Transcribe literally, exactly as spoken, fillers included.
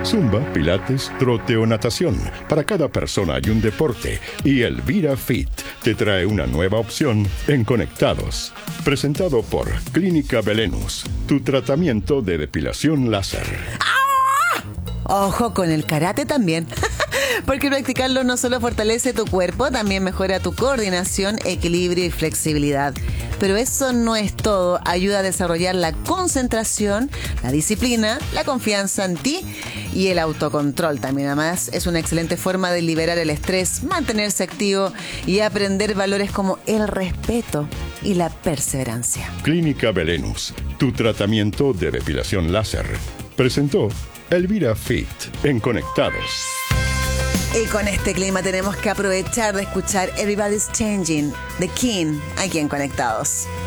Zumba, pilates, trote o natación. Para cada persona hay un deporte. Y Elvira Fit te trae una nueva opción en Conectados. Presentado por Clínica Belenus, tu tratamiento de depilación láser. Ojo con el karate también, porque practicarlo no solo fortalece tu cuerpo, también mejora tu coordinación, equilibrio y flexibilidad. Pero eso no es todo, ayuda a desarrollar la concentración, la disciplina, la confianza en ti y el autocontrol también. Además, es una excelente forma de liberar el estrés, mantenerse activo y aprender valores como el respeto y la perseverancia. Clínica Belenus, tu tratamiento de depilación láser. Presentó Elvira Fit en Conectados. Y con este clima tenemos que aprovechar de escuchar Everybody's Changing, The King, aquí en Conectados.